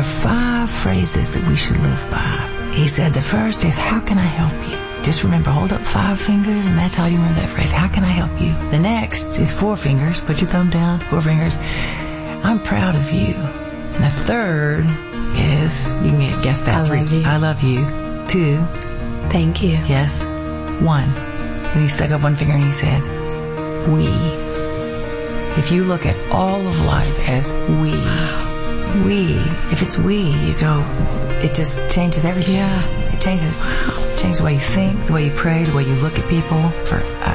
5 phrases that we should live by. He said the first is, how can I help you? Just remember, hold up 5 fingers, and that's how you remember that phrase. How can I help you? The next is 4 fingers. Put your thumb down, 4 fingers. I'm proud of you. And the third is, you can guess that. 3. I love you. 2. Thank you. Yes. 1. And he stuck up 1 finger and he said, we. If you look at all of life as we, if it's we, you go, it just changes everything. Yeah. It changes the way you think, the way you pray, the way you look at people.